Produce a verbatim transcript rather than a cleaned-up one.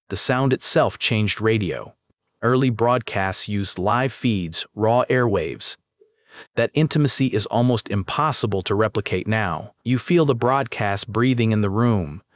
The sound itself changed radio. Early broadcasts used live feeds, raw airwaves. That intimacy is almost impossible to replicate now. You feel the broadcast breathing in the room,